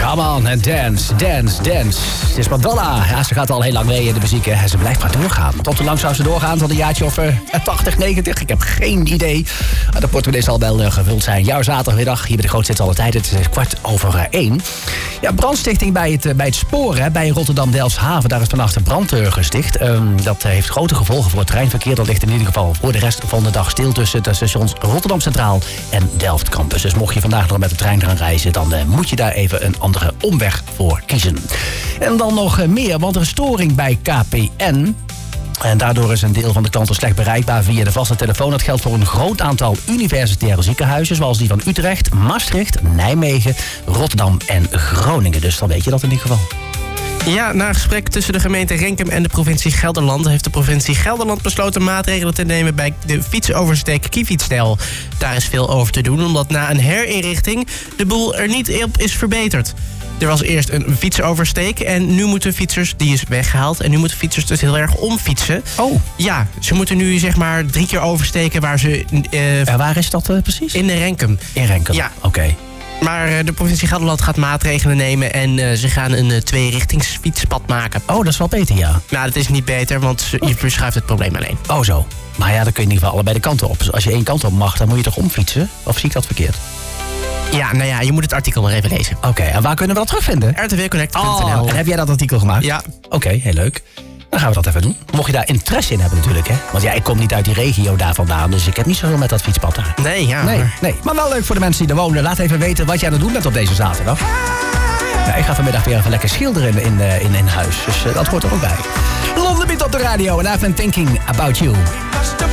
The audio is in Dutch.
Come on and dance, dance, dance. Het is Madonna. Ja, ze gaat al heel lang mee in de muziek en ze blijft maar doorgaan. Tot hoe lang zou ze doorgaan? Tot een jaartje of 80, 90? Ik heb geen idee. De portemonnee zal wel gevuld zijn. Jouw zaterdagmiddag, hier bij de Grootste alle tijden. Het is 1:15. Ja, brandstichting bij het spoor, bij Rotterdam-Delfshaven. Daar is vannacht een brand gesticht. Dat heeft grote gevolgen voor het treinverkeer. Dat ligt in ieder geval voor de rest van de dag stil tussen de stations Rotterdam Centraal en Delft Campus. Dus mocht je vandaag nog met de trein gaan reizen, dan moet je daar even een andere omweg voor kiezen. En dan nog meer, want er is storing bij KPN. En daardoor is een deel van de klanten slecht bereikbaar via de vaste telefoon. Dat geldt voor een groot aantal universitaire ziekenhuizen, zoals die van Utrecht, Maastricht, Nijmegen, Rotterdam en Groningen. Dus dan weet je dat in ieder geval. Ja, na een gesprek tussen de gemeente Renkum en de provincie Gelderland heeft de provincie Gelderland besloten maatregelen te nemen bij de fietsoversteek Kiefietsdijl. Daar is veel over te doen, omdat na een herinrichting de boel er niet op is verbeterd. Er was eerst een fietsoversteek en nu moeten fietsers, die is weggehaald, en nu moeten fietsers dus heel erg omfietsen. Oh. Ja, ze moeten nu zeg maar 3 keer oversteken waar ze... waar is dat precies? In de Renkum. In Renkum, ja. Oké. Maar de provincie Gelderland gaat maatregelen nemen en ze gaan een 2-richtingsfietspad maken. Oh, dat is wel beter, ja. Nou, dat is niet beter, want je verschuift het probleem alleen. Oh, zo. Maar ja, dan kun je in ieder geval allebei de kanten op. Dus als je één kant op mag, dan moet je toch omfietsen? Of zie ik dat verkeerd? Ja, nou ja, je moet het artikel nog even lezen. Oké, en waar kunnen we dat terugvinden? rtvconnect.nl. Oh, en heb jij dat artikel gemaakt? Ja. Oké, heel leuk. Dan gaan we dat even doen. Mocht je daar interesse in hebben natuurlijk, hè. Want ja, ik kom niet uit die regio daar vandaan, dus ik heb niet zoveel met dat fietspad daar. Nee, ja. Nee. Maar wel leuk voor de mensen die er wonen. Laat even weten wat jij aan het doen bent op deze zaterdag. Ja, ik ga vanmiddag weer even lekker schilderen in huis. Dus dat hoort er ook bij. Londen Beat op de radio en I've been thinking about you.